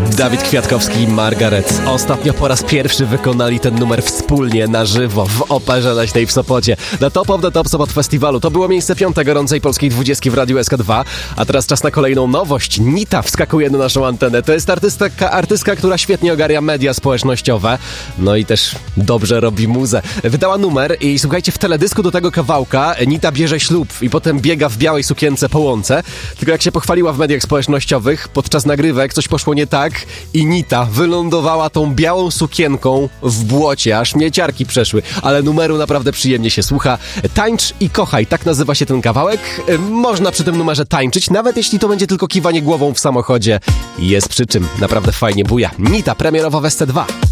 Dawid Kwiatkowski i Margaret ostatnio po raz pierwszy wykonali ten numer wspólnie na żywo w Operze Leśnej w Sopocie na Top of the Top Sopot Festiwalu. To było miejsce 5 gorącej polskiej 20 w Radiu SK2, a teraz czas na kolejną nowość. Nita wskakuje na naszą antenę. To jest artystka, która świetnie ogarnia media społecznościowe, no i też dobrze robi muzę. Wydała numer i słuchajcie, w teledysku do tego kawałka Nita bierze ślub i potem biega w białej sukience po łące. Tylko jak się pochwaliła w mediach społecznościowych, podczas nagrywek coś poszło nie tak i Nita wylądowała tą białą sukienką w błocie, aż śmieciarki przeszły, ale numeru naprawdę przyjemnie się słucha. Tańcz i kochaj, tak nazywa się ten kawałek. Można przy tym numerze tańczyć, nawet jeśli to będzie tylko kiwanie głową w samochodzie. Jest przy czym, naprawdę fajnie buja. Nita premierowa w SC2.